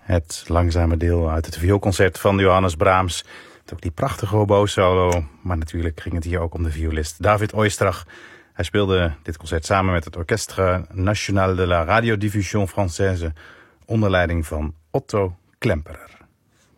Het langzame deel uit het vioolconcert van Johannes Brahms. Met ook die prachtige oboe-solo. Maar natuurlijk ging het hier ook om de violist David Oistrakh. Hij speelde dit concert samen met het Orchestre National de la Radiodiffusion Française onder leiding van Otto Klemperer.